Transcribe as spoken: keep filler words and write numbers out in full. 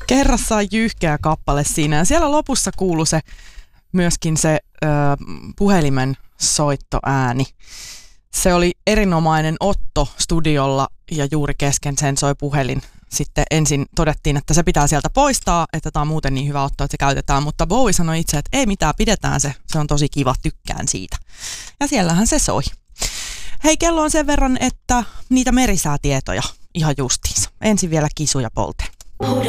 Kerrassaan jyyhkeä kappale siinä. Ja siellä lopussa kuului se myöskin se ö, puhelimen soittoääni. Se oli erinomainen otto studiolla ja juuri kesken sen soi puhelin. Sitten ensin todettiin, että se pitää sieltä poistaa, että tämä on muuten niin hyvä otto, että se käytetään. Mutta Bowie sanoi itse, että ei mitään, pidetään se. Se on tosi kiva, tykkään siitä. Ja siellähän se soi. Hei, kello on sen verran, että niitä merisäätietoja ihan justiinsa. Ensin vielä Kisu ja Polte.